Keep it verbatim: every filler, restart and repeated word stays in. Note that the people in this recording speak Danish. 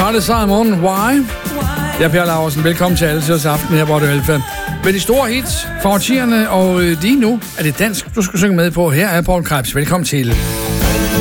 Carly Simon, Why? Jeg er Per Laursen. Velkommen til Altiders Aften her på Radio Alfa. Med de store hits fra årtierne, og lige nu er det dansk, du skal synge med på. Her er Paul Krebs. Velkommen til.